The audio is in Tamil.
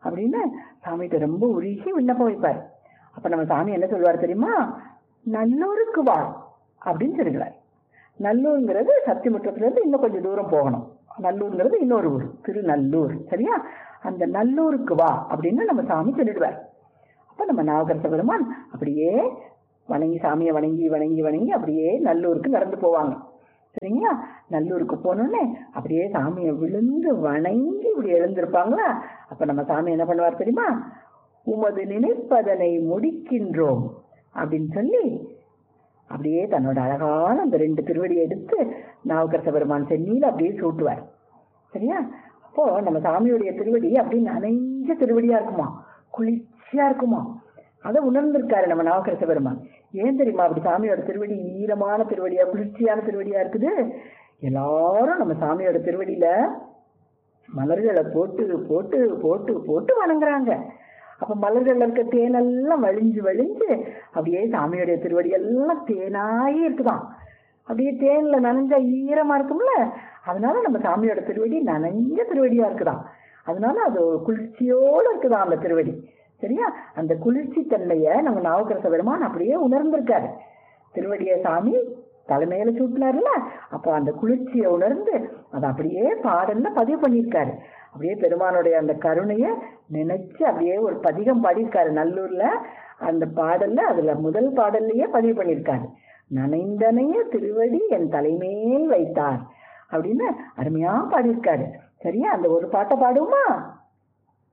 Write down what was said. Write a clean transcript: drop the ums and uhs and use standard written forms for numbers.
அப்படின்னு சாமிகிட்ட ரொம்ப உருகி விண்ணப்பம் வைப்பார். அப்ப நம்ம சாமி என்ன சொல்வார் தெரியுமா? நல்லூருக்கு வா அப்படின்னு சொல்லுகிறார். நல்லூருங்கிறது சத்தியமுற்றத்துல இருந்து இன்னும் கொஞ்சம் தூரம் போகணும். நல்லூருங்கிறது இன்னொரு ஊர், திருநல்லூர். சரியா? அந்த நல்லூருக்கு வா அப்படின்னு நம்ம சாமி சொல்லிடுவார். அப்ப நம்ம நாவுக்கரச பெருமான் அப்படியே வணங்கி, சாமியை வணங்கி வணங்கி வணங்கி அப்படியே நல்லூருக்கு நடந்து போவாங்க. சரிங்களா? நல்லூருக்கு போனோடனே அப்படியே சாமியை விழுந்து வணங்கி இப்படி எழுந்திருப்பாங்களா. அப்ப நம்ம சாமி என்ன பண்ணுவார் தெரியுமா? உமது நினைப்பதனை முடிக்கின்றோம் அப்படின்னு சொல்லி அப்படியே தன்னோட அழகான அந்த 2 திருவடியை எடுத்து நாவுக்கரச பெருமான் சென்னியில அப்படியே சூட்டுவார். சரியா? அப்போ நம்ம சாமியுடைய திருவடி அப்படி நனைஞ்ச திருவடியா இருக்குமா, குளிர்ச்சியா இருக்குமா. அதை உணர்ந்திருக்காரு நம்ம நாவுக்கரச பெருமான். ஏன் தெரியுமா அப்படி சாமியோட திருவடி ஈரமான திருவடியா, குளிர்ச்சியான திருவடியா இருக்குது? எல்லாரும் நம்ம சாமியோட திருவடியில மலர்களை போட்டு போட்டு போட்டு போட்டு வணங்குறாங்க. அப்ப மலர்கள்ல இருக்க தேனெல்லாம் வழிஞ்சு வழிஞ்சு அப்படியே சாமியுடைய திருவடி எல்லாம் தேனாயே இருக்குதான். அப்படியே தேன்ல நனைஞ்சா ஈரமா இருக்கும்ல, அதனால நம்ம சாமியோட திருவடி நனைஞ்ச திருவடியா இருக்குதான். அதனால அது குளிர்ச்சியோடு இருக்குதான் அந்த திருவடி. சரியா? அந்த குளிர்ச்சி தன்மைய நம்ம நாவுக்கரச பெருமான் அப்படியே உணர்ந்திருக்காரு. திருவடிய சாமி தலைமையில சூட்டினார்ல, அப்போ அந்த குளிர்ச்சியை உணர்ந்து அதை அப்படியே பாடல்ல பதிவு பண்ணியிருக்காரு. அப்படியே பெருமானுடைய அந்த கருணைய நினைச்சு அப்படியே ஒரு பதிகம் பாடியிருக்காரு நல்லூர்ல. அந்த பாடல்ல அதுல முதல் பாடல்லையே பதிவு பண்ணியிருக்காரு. நனைந்தனைய திருவடி என் தலைமேல் வைத்தார் அப்படின்னு அருமையா பாடியிருக்காரு. சரியா? அந்த ஒரு பாட்டை பாடுவோமா?